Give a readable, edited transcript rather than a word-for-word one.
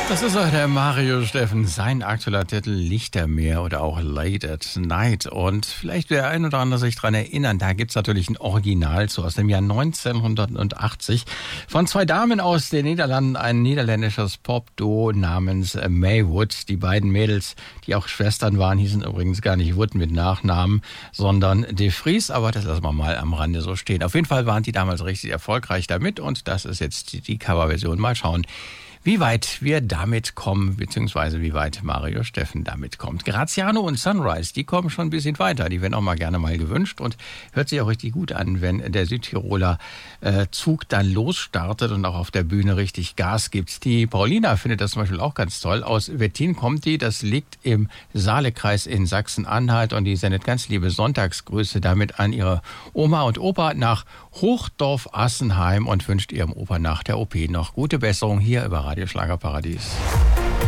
Das ist auch der Mario Steffen, sein aktueller Titel Lichtermeer oder auch Late at Night. Und vielleicht will der ein oder andere sich daran erinnern, da gibt's natürlich ein Original zu aus dem Jahr 1980 von zwei Damen aus den Niederlanden, ein niederländisches Pop-Duo namens Maywood. Die beiden Mädels, die auch Schwestern waren, hießen übrigens gar nicht Wood mit Nachnamen, sondern De Vries, aber das lassen wir mal am Rande so stehen. Auf jeden Fall waren die damals richtig erfolgreich damit und das ist jetzt die Coverversion. Mal schauen, wie weit wir damit kommen, beziehungsweise wie weit Mario Steffen damit kommt. Graziano und Sunrise, die kommen schon ein bisschen weiter. Die werden auch mal gerne mal gewünscht und hört sich auch richtig gut an, wenn der Südtiroler Zug dann losstartet und auch auf der Bühne richtig Gas gibt. Die Paulina findet das zum Beispiel auch ganz toll. Aus Wettin kommt die, das liegt im Saalekreis in Sachsen-Anhalt und die sendet ganz liebe Sonntagsgrüße damit an ihre Oma und Opa nach Hochdorf-Assenheim und wünscht ihrem Opa nach der OP noch gute Besserung hier über Radio Schlagerparadies.